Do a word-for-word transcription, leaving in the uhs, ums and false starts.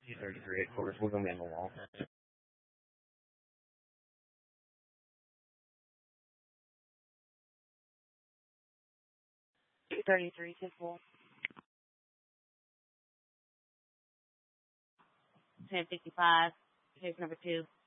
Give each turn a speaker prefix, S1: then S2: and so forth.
S1: two thirty-three, of course. We're going to be on the wall.
S2: two thirty-three, Temple. ten fifty-five, case number two.